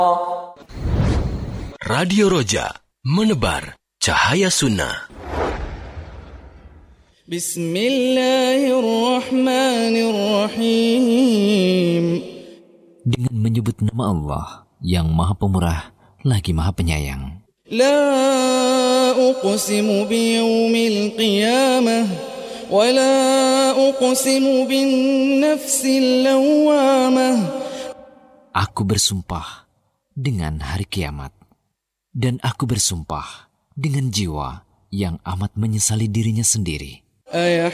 Radio Roja, menebar cahaya sunnah. Bismillahirrahmanirrahim. Dengan menyebut nama Allah yang Maha Pemurah lagi Maha Penyayang. La uqsimu biyawmil qiyamah wa la uqsimu bin nafsil lawwamah. Aku bersumpah dengan hari kiamat, dan aku bersumpah dengan jiwa yang amat menyesali dirinya sendiri.